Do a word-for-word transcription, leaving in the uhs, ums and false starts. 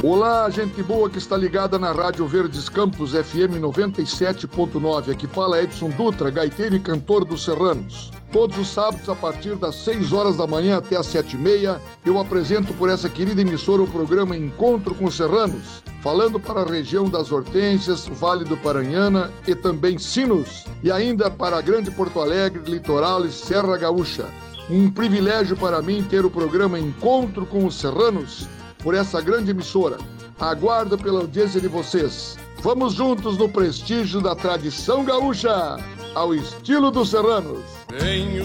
Olá, gente boa que está ligada na Rádio Verdes Campos, F M noventa e sete ponto nove. Aqui fala Edson Dutra, gaiteiro e cantor dos Serranos. Todos os sábados, a partir das seis horas da manhã até as sete e meia, eu apresento por essa querida emissora o programa Encontro com os Serranos, falando para a região das Hortênsias, Vale do Paranhana e também Sinos, e ainda para a Grande Porto Alegre, Litoral e Serra Gaúcha. Um privilégio para mim ter o programa Encontro com os Serranos por essa grande emissora. Aguardo pela audiência de vocês. Vamos juntos no prestígio da tradição gaúcha, ao estilo dos serranos.